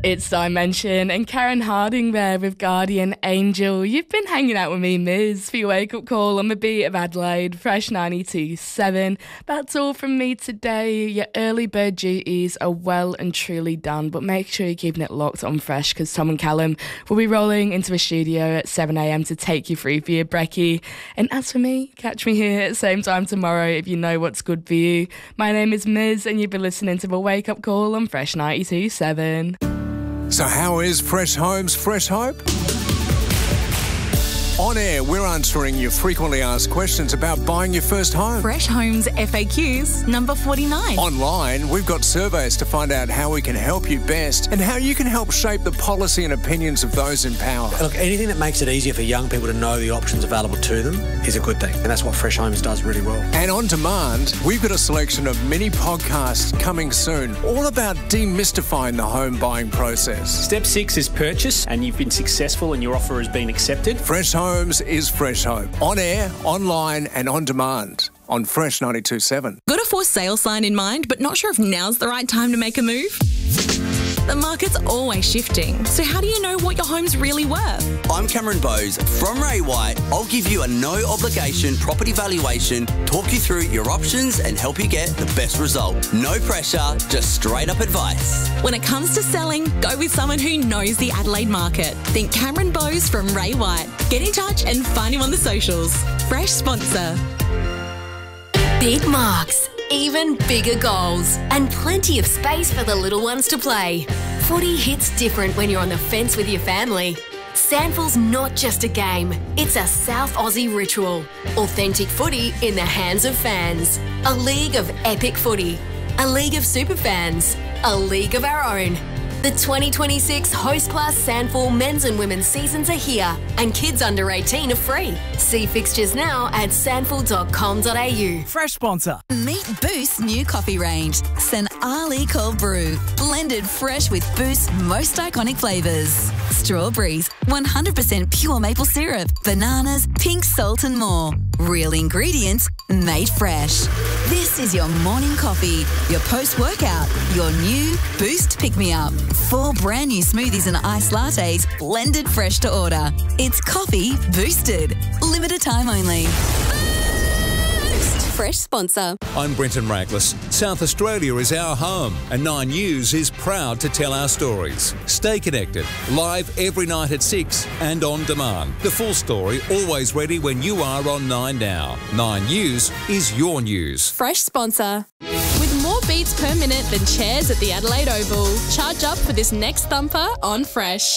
It's Dimension and Karen Harding there with Guardian Angel. You've been hanging out with me, Miz, for your wake-up call on the beat of Adelaide, Fresh 92.7. That's all from me today. Your early bird duties are well and truly done, but make sure you're keeping it locked on Fresh because Tom and Callum will be rolling into a studio at 7 a.m. to take you through for your brekkie. And as for me, catch me here at the same time tomorrow if you know what's good for you. My name is Miz and you've been listening to the wake-up call on Fresh 92.7. So how is Fresh Homes Fresh Hope? On air, we're answering your frequently asked questions about buying your first home. Fresh Homes FAQs number 49. Online, we've got surveys to find out how we can help you best and how you can help shape the policy and opinions of those in power. Look, anything that makes it easier for young people to know the options available to them is a good thing. And that's what Fresh Homes does really well. And on demand, we've got a selection of mini podcasts coming soon, all about demystifying the home buying process. Step 6 is purchase, and you've been successful and your offer has been accepted. Fresh Homes is Fresh Hope. On air, online and on demand on Fresh 92.7. Got a for sale sign in mind, but not sure if now's the right time to make a move? The market's always shifting, so how do you know what your home's really worth? I'm Cameron Bowes from Ray White. I'll give you a no-obligation property valuation, talk you through your options and help you get the best result. No pressure, just straight-up advice. When it comes to selling, go with someone who knows the Adelaide market. Think Cameron Bowes from Ray White. Get in touch and find him on the socials. Fresh sponsor. Big marks, even bigger goals, and plenty of space for the little ones to play. Footy hits different when you're on the fence with your family. Sandful's not just a game, it's a South Aussie ritual. Authentic footy in the hands of fans. A league of epic footy. A league of super fans. A league of our own. The 2026 Host Class Sandful men's and women's seasons are here, and kids under 18 are free. See fixtures now at sandful.com.au. Fresh sponsor. Meet Boost's new coffee range. Sen Ali Cold Brew. Blended fresh with Boost's most iconic flavours. Strawberries, 100% pure maple syrup, bananas, pink salt and more. Real ingredients, made fresh. This is your morning coffee, your post-workout, your new Boost pick-me-up. 4 brand new smoothies and iced lattes, blended fresh to order. It's coffee boosted. Limited time only. Boost! Fresh sponsor. I'm Brenton Raglas. South Australia is our home, and 9 News is proud to tell our stories. Stay connected, live every night at 6 and on demand. The full story always ready when you are on 9 Now. 9 News is your news. Fresh sponsor. With more beats per minute than chairs at the Adelaide Oval. Charge up for this next thumper on Fresh.